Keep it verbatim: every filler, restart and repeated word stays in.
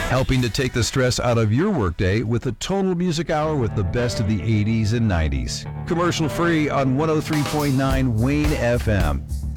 helping to take the stress out of your workday with a total music hour with the best of the eighties and nineties. Commercial free on one oh three point nine Wayne F M.